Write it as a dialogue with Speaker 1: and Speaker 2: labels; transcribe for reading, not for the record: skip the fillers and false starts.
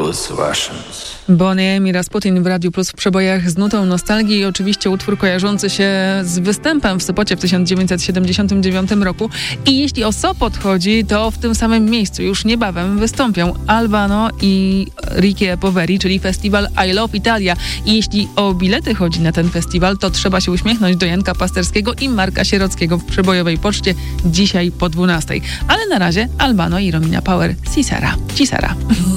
Speaker 1: Blues Russians.
Speaker 2: Bonnie M i Rasputin w Radiu Plus w przebojach z nutą nostalgii i oczywiście utwór kojarzący się z występem w Sopocie w 1979 roku. I jeśli o Sopot chodzi, to w tym samym miejscu już niebawem wystąpią Albano i Ricky Poveri, czyli festiwal I Love Italia. I jeśli o bilety chodzi na ten festiwal, to trzeba się uśmiechnąć do Janka Pasterskiego i Marka Sierockiego w przebojowej poczcie dzisiaj po 12. Ale na razie Albano i Romina Power, Cisara.